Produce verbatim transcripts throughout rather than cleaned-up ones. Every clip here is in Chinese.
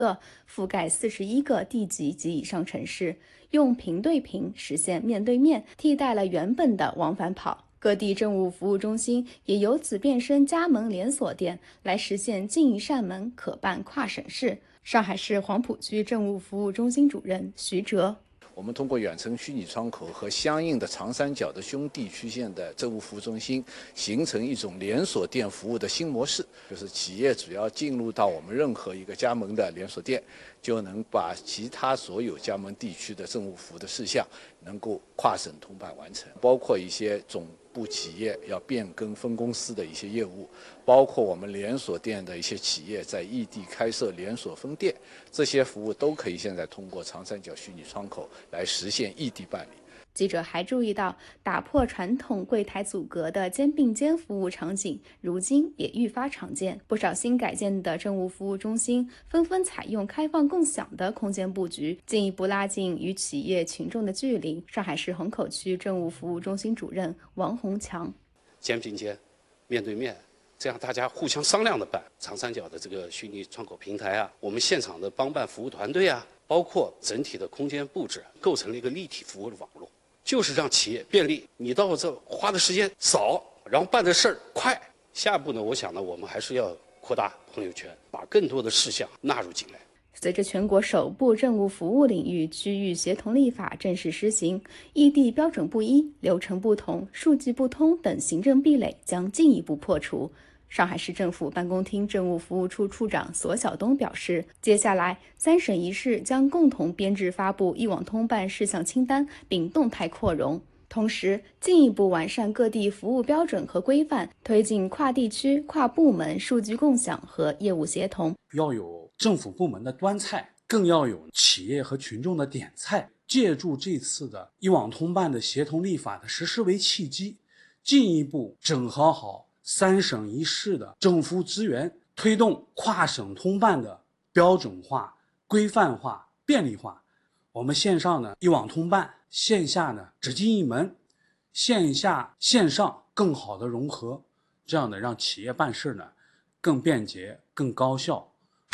覆盖四十一个地级及以上城市，用屏对屏实现面对面，替代了原本的往返跑。各地政务服务中心也由此变身加盟连锁店，来实现近一扇门可办跨省市。上海市黄浦区政务服务中心主任徐哲， 我们通过远程虚拟窗口和相应的长三角的兄弟区县的政务服务中心，形成一种连锁店服务的新模式，就是企业只要进入到我们任何一个加盟的连锁店，就能把其他所有加盟地区的政务服务的事项能够跨省通办完成，包括一些总部企业要变更分公司的一些业务，包括我们连锁店的一些企业在异地开设连锁分店，这些服务都可以现在通过长三角虚拟窗口来实现异地办理。 记者还注意到，打破传统柜台阻隔的肩并肩服务场景，如今也愈发常见。不少新改建的政务服务中心纷纷采用开放共享的空间布局，进一步拉近与企业群众的距离。上海市虹口区政务服务中心主任王洪强： 肩并肩，面对面，这样大家互相商量的办。长三角的这个虚拟窗口平台啊，我们现场的帮办服务团队啊，包括整体的空间布置，构成了一个立体服务的网络。就是让企业便利，你到这花的时间少，然后办的事儿快。下一步呢，我想呢，我们还是要扩大朋友圈，把更多的事项纳入进来。 随着全国首部政务服务领域区域协同立法正式施行，异地标准不一、流程不同、数据不通等行政壁垒将进一步破除。上海市政府办公厅政务服务处处长索晓东表示，接下来三省一市将共同编制发布一网通办事项清单，并动态扩容，同时进一步完善各地服务标准和规范，推进跨地区、跨部门数据共享和业务协同。 要有政府部门的端菜，更要有企业和群众的点菜，借助这次的一网通办的协同立法的实施为契机，进一步整合好三省一市的政府资源，推动跨省通办的标准化、规范化、便利化。我们线上呢一网通办，线下呢只进一门，线下线上更好的融合，这样呢让企业办事呢更便捷、更高效。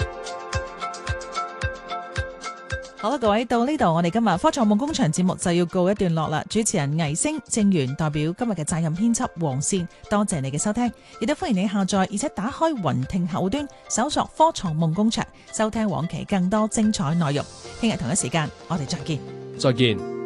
好啦，各位，到呢度我哋今日科創夢工場節目就要告一段落啦。主持人倪星、正源代表今日嘅責任編輯黃倩，多謝你嘅收聽，亦都歡迎你下載而且打開雲聽客戶端，搜索科創夢工場，收聽往期更多精彩內容。聽日同一時間，我哋再見。 再見。